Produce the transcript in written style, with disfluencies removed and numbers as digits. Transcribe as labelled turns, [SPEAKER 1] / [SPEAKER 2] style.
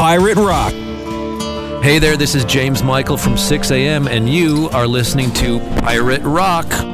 [SPEAKER 1] Pirate Rock.
[SPEAKER 2] Hey there, this is James Michael from 6 a.m. and you are listening to Pirate Rock.